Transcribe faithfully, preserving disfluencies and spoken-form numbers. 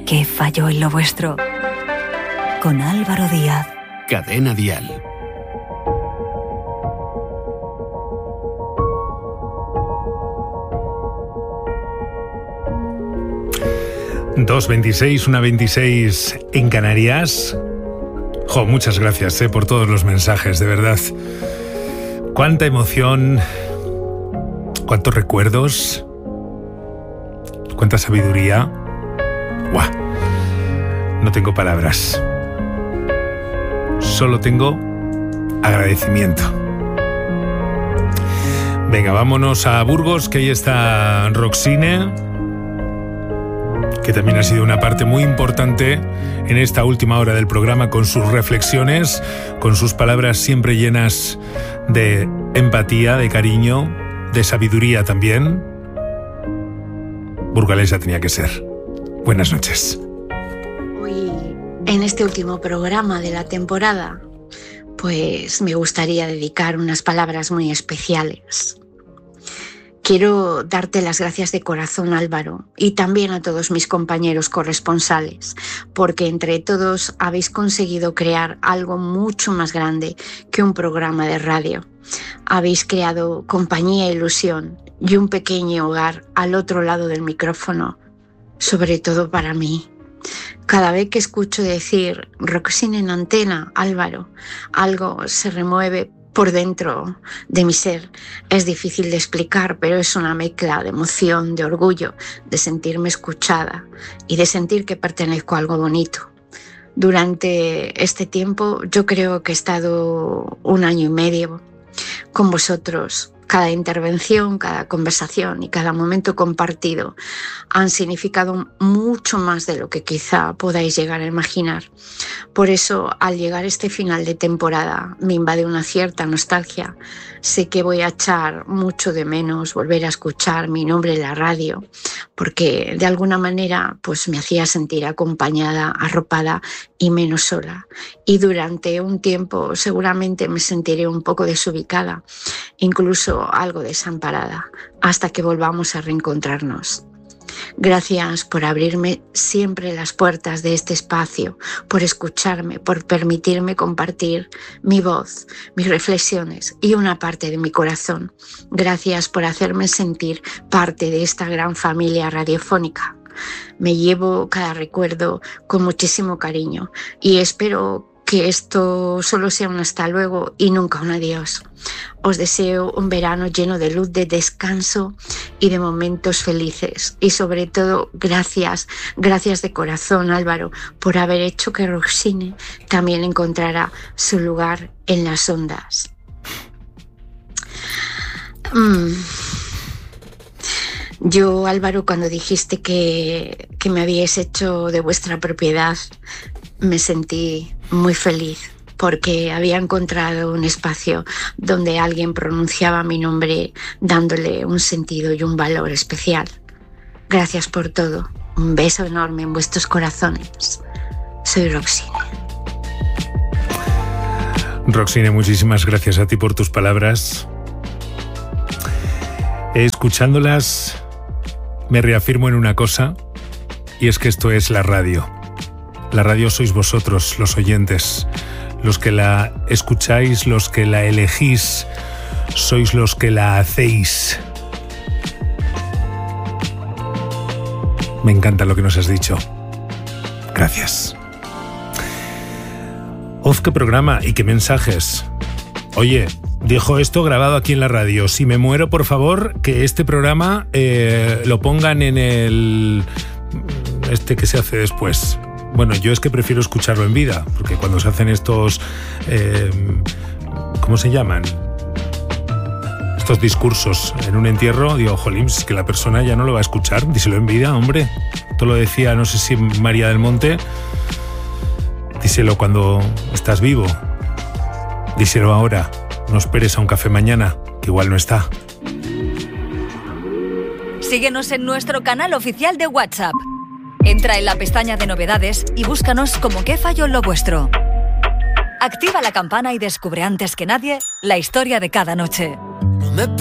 ¿Qué falló en lo vuestro? Con Álvaro Díaz. Cadena Dial. dos veintiséis, una veintiséis en Canarias. Jo, muchas gracias eh, por todos los mensajes, de verdad. Cuánta emoción, cuántos recuerdos, cuánta sabiduría. ¡Guau! No tengo palabras. Solo tengo agradecimiento. Venga, vámonos a Burgos, que ahí está Roxine, que también ha sido una parte muy importante en esta última hora del programa, con sus reflexiones, con sus palabras siempre llenas de empatía, de cariño, de sabiduría también. Burgalesa tenía que ser. Buenas noches. Hoy, en este último programa de la temporada, pues me gustaría dedicar unas palabras muy especiales. Quiero darte las gracias de corazón, Álvaro, y también a todos mis compañeros corresponsales, porque entre todos habéis conseguido crear algo mucho más grande que un programa de radio. Habéis creado compañía e ilusión y un pequeño hogar al otro lado del micrófono, sobre todo para mí. Cada vez que escucho decir Roxine en antena, Álvaro, algo se remueve por dentro de mi ser. Es difícil de explicar, pero es una mezcla de emoción, de orgullo, de sentirme escuchada y de sentir que pertenezco a algo bonito. Durante este tiempo yo creo que he estado un año y medio con vosotros. Cada intervención, cada conversación y cada momento compartido han significado mucho más de lo que quizá podáis llegar a imaginar. Por eso, al llegar este final de temporada, me invade una cierta nostalgia. Sé que voy a echar mucho de menos volver a escuchar mi nombre en la radio, porque de alguna manera pues me hacía sentir acompañada, arropada y menos sola. Y durante un tiempo seguramente me sentiré un poco desubicada, incluso algo desamparada, hasta que volvamos a reencontrarnos. Gracias por abrirme siempre las puertas de este espacio, por escucharme, por permitirme compartir mi voz, mis reflexiones y una parte de mi corazón. Gracias por hacerme sentir parte de esta gran familia radiofónica. Me llevo cada recuerdo con muchísimo cariño y espero que esto solo sea un hasta luego y nunca un adiós. Os deseo un verano lleno de luz, de descanso y de momentos felices. Y sobre todo, gracias, gracias de corazón, Álvaro, por haber hecho que Roxine también encontrara su lugar en las ondas. Mm. Yo, Álvaro, cuando dijiste que, que me habíais hecho de vuestra propiedad, me sentí muy feliz porque había encontrado un espacio donde alguien pronunciaba mi nombre dándole un sentido y un valor especial. Gracias por todo. Un beso enorme en vuestros corazones. Soy Roxine. Roxine, muchísimas gracias a ti por tus palabras. Escuchándolas, me reafirmo en una cosa, y es que esto es la radio. La radio sois vosotros, los oyentes, los que la escucháis, los que la elegís, sois los que la hacéis. Me encanta lo que nos has dicho. Gracias. Uf, qué programa y qué mensajes. Oye, dejo esto grabado aquí en la radio. Si me muero, por favor, que este programa eh, lo pongan en el... este que se hace después. Bueno, yo es que prefiero escucharlo en vida, porque cuando se hacen estos... Eh, ¿cómo se llaman? Estos discursos en un entierro, digo, jolín, es que la persona ya no lo va a escuchar, díselo en vida, hombre. Esto lo decía, no sé si María del Monte, díselo cuando estás vivo, díselo ahora, no esperes a un café mañana, que igual no está. Síguenos en nuestro canal oficial de WhatsApp. Entra en la pestaña de novedades y búscanos como ¿Qué falló en lo vuestro? Activa la campana y descubre antes que nadie la historia de cada noche.